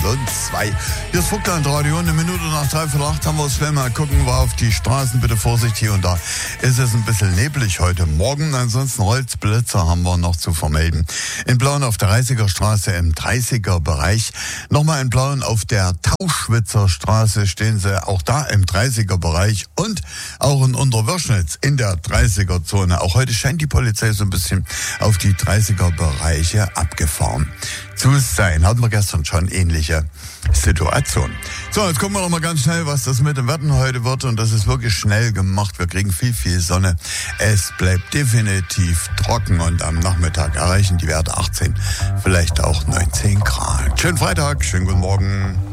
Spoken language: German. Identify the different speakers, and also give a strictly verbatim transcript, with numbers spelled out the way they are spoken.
Speaker 1: und zwei. Hier ist Vogtland Radio. Eine Minute nach drei vor acht haben wir es. Mal gucken wir auf die Straßen. Bitte Vorsicht, hier und da ist es ein bisschen neblig heute Morgen. Ansonsten Holzblitzer haben wir noch zu vermelden. In Blauen auf der Reisiger Straße im dreißiger Bereich. Nochmal in Blauen auf der Tauschwitzer Straße stehen sie auch da im dreißiger Bereich und auch in Unterwürschnitz in der dreißiger Zone. Auch heute scheint die Polizei so ein bisschen auf die dreißiger Bereiche abgefahren zu sein. Hatten wir gestern schon ähnliche Situation. So, jetzt gucken wir noch mal ganz schnell, was das mit dem Wetter heute wird. Und das ist wirklich schnell gemacht. Wir kriegen viel, viel Sonne. Es bleibt definitiv trocken und am Nachmittag erreichen die Werte achtzehn, vielleicht auch neunzehn Grad. Schönen Freitag, schönen guten Morgen.